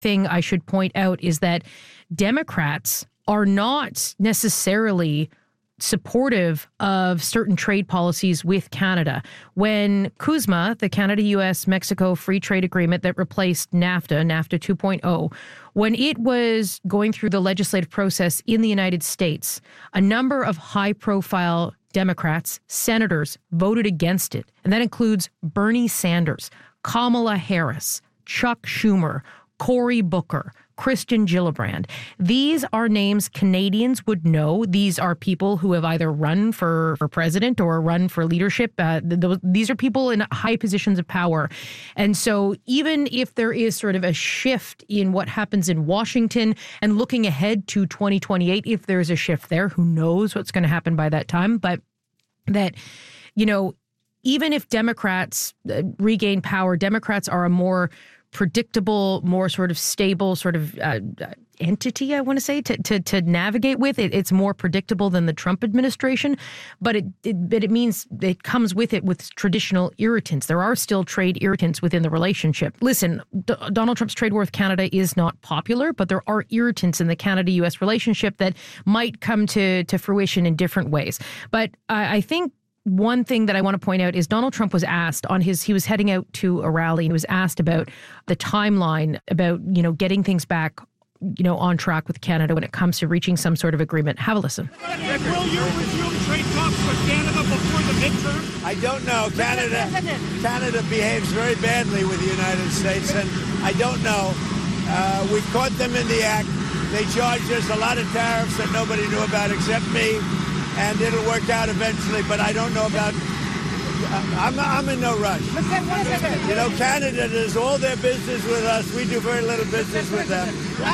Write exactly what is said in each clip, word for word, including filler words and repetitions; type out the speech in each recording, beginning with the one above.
thing I should point out is that Democrats are not necessarily supportive of certain trade policies with Canada. When CUSMA, the Canada-U S Mexico Free Trade Agreement that replaced NAFTA, NAFTA two point oh, when it was going through the legislative process in the United States, a number of high-profile Democrats, senators, voted against it. And that includes Bernie Sanders, Kamala Harris, Chuck Schumer, Cory Booker, Kristen Gillibrand. These are names Canadians would know. These are people who have either run for, for president or run for leadership. Uh, th- these are people in high positions of power. And so even if there is sort of a shift in what happens in Washington and looking ahead to twenty twenty-eight, if there's a shift there, who knows what's going to happen by that time. But that, you know, even if Democrats uh, regain power, Democrats are a more predictable, more sort of stable sort of uh, entity, I want to say, to to, to navigate with. It, it's more predictable than the Trump administration, but it, it but it means it comes with it with traditional irritants. There are still trade irritants within the relationship. Listen, D- Donald Trump's trade war with Canada is not popular, but there are irritants in the Canada-U S relationship that might come to, to fruition in different ways. But I, I think one thing that I want to point out is Donald Trump was asked on his, he was heading out to a rally, and he was asked about the timeline, about, you know, getting things back, you know, on track with Canada when it comes to reaching some sort of agreement. Have a listen. Will you resume trade talks with Canada before the midterm? I don't know. Canada, Canada behaves very badly with the United States, and I don't know. Uh, we caught them in the act. They charged us a lot of tariffs that nobody knew about except me. And it'll work out eventually, but I don't know about, I'm, I'm in no rush. You know, Canada does all their business with us. We do very little business with them.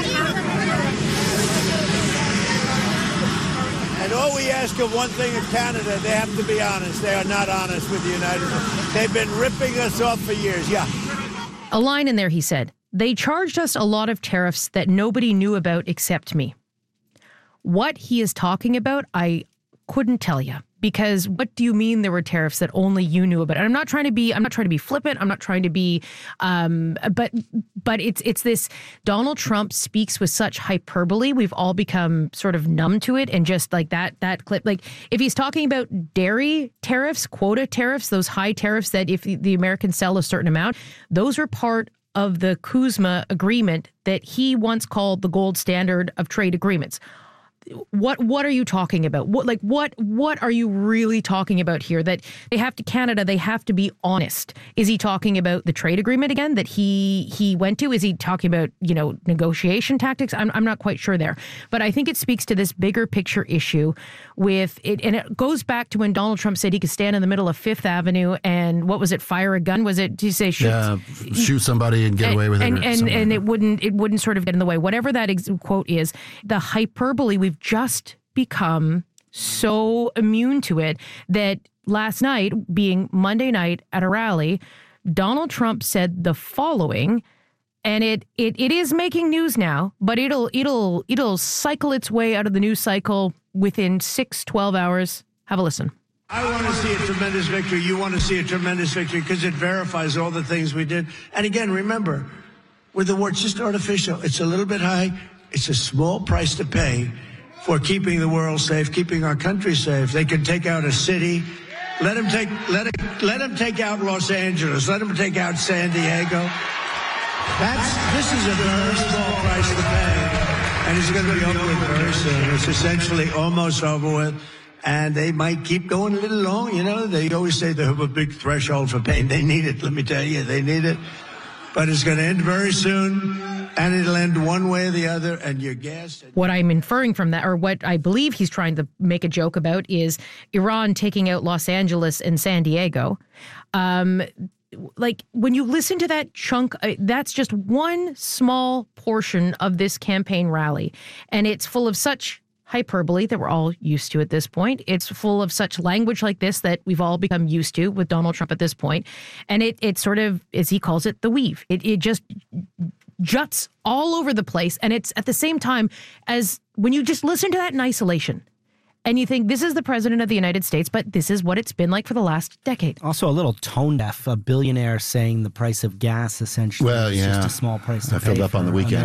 And all we ask of one thing of Canada, they have to be honest. They are not honest with the United States. They've been ripping us off for years, yeah. A line in there, he said, they charged us a lot of tariffs that nobody knew about except me. What he is talking about, I couldn't tell you, because what do you mean there were tariffs that only you knew about? And I'm not trying to be, I'm not trying to be flippant. I'm not trying to be, um, but, but it's, it's this Donald Trump speaks with such hyperbole. We've all become sort of numb to it. And just like that, that clip, like if he's talking about dairy tariffs, quota tariffs, those high tariffs that if the Americans sell a certain amount, those are part of the CUSMA agreement that he once called the gold standard of trade agreements. What what are you talking about? What like what what are you really talking about here? That they have to Canada, they have to be honest. Is he talking about the trade agreement again that he he went to? Is he talking about, you know, negotiation tactics? I'm I'm not quite sure there. But I think it speaks to this bigger picture issue with it, and it goes back to when Donald Trump said he could stand in the middle of Fifth Avenue and what was it, fire a gun? Was it, did you say shoot, yeah, shoot somebody and get and, away with and, it? And and, and like it wouldn't it wouldn't sort of get in the way. Whatever that ex- quote is, the hyperbole, we've just become so immune to it that last night, being Monday night at a rally, Donald Trump said the following, and it it it is making news now, but it'll it'll it'll cycle its way out of the news cycle within six, twelve hours. Have a listen. I want to see a tremendous victory. You want to see a tremendous victory because it verifies all the things we did. And again, remember, with the war, it's just artificial. It's a little bit high. It's a small price to pay for keeping the world safe, keeping our country safe. They can take out a city. Let them take let it, let them take out Los Angeles. Let them take out San Diego. That's this is a very small price to pay, and it's going to be over with very soon. It's essentially almost over with, and they might keep going a little long. You know, they always say they have a big threshold for pain. They need it. Let me tell you, they need it. But it's going to end very soon. And it'll end one way or the other, and your gas. What I'm inferring from that, or what I believe he's trying to make a joke about, is Iran taking out Los Angeles and San Diego. Um, like, when you listen to that chunk, uh, that's just one small portion of this campaign rally. And it's full of such hyperbole that we're all used to at this point. It's full of such language like this that we've all become used to with Donald Trump at this point. And it it sort of, as he calls it, the weave. It it just juts all over the place. And it's at the same time as when you just listen to that in isolation And you think this is the president of the United States, but this is what it's been like for the last decade. Also a little tone deaf, a billionaire saying the price of gas essentially Well, is yeah. just a small price to I filled pay up on for the weekend.